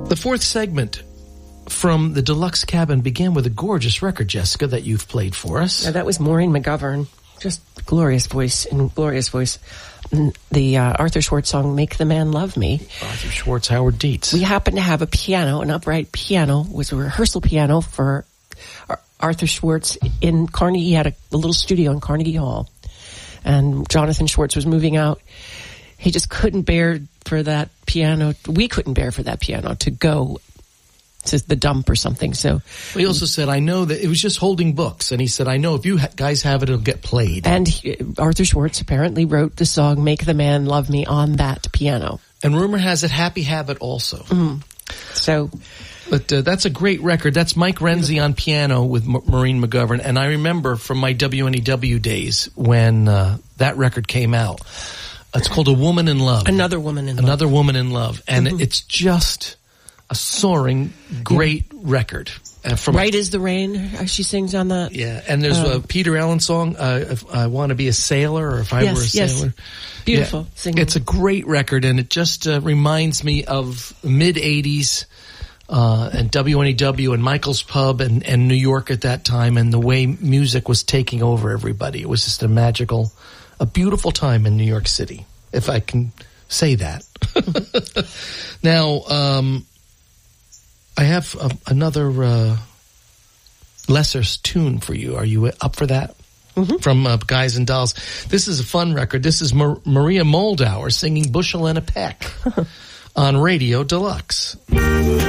The fourth segment from the Deluxe Cabin began with a gorgeous record, Jessica, that you've played for us. Yeah, that was Maureen McGovern. Just glorious voice. The Arthur Schwartz song, Make the Man Love Me. Arthur Schwartz, Howard Dietz. We happened to have a piano, an upright piano, was a rehearsal piano for Arthur Schwartz in Carnegie. He had a little studio in Carnegie Hall. And Jonathan Schwartz was moving out. He just couldn't bear for that piano. We couldn't bear for that piano to go to the dump or something. So he also said, I know that it was just holding books. And he said, I know if you guys have it, it'll get played. And Arthur Schwartz apparently wrote the song Make the Man Love Me on that piano. And rumor has it Happy Habit also. Mm. So, but that's a great record. That's Mike Renzi on piano with Maureen McGovern. And I remember from my WNEW days when that record came out. It's called A Woman in Love. Another Woman in Love. And it's just a soaring, great record. Right Is the Rain, she sings on that. Yeah, and there's a Peter Allen song, If I Want to Be a Sailor, or If I Were a Sailor. Beautiful singing. It's a great record, and it just reminds me of mid-'80s and WNEW and Michael's Pub and New York at that time, and the way music was taking over everybody. It was just a beautiful time in New York City, if I can say that. Now, I have another lesser tune for you. Are you up for that? Mm-hmm. From Guys and Dolls. This is a fun record. This is Maria Moldauer singing Bushel and a Peck on Radio Deluxe.